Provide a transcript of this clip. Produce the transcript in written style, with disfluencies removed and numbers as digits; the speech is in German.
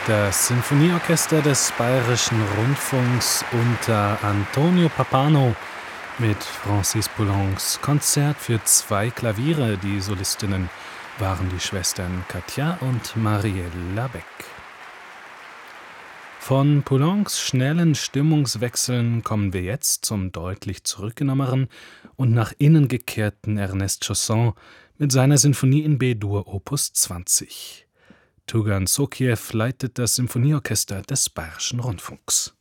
Das Sinfonieorchester des Bayerischen Rundfunks unter Antonio Pappano mit Francis Poulencs Konzert für 2 Klaviere. Die Solistinnen waren die Schwestern Katja und Mariella Beck. Von Poulencs schnellen Stimmungswechseln kommen wir jetzt zum deutlich zurückgenommeneren und nach innen gekehrten Ernest Chausson mit seiner Sinfonie in B-Dur Opus 20. Tugan Sokiew leitet das Symphonieorchester des Bayerischen Rundfunks.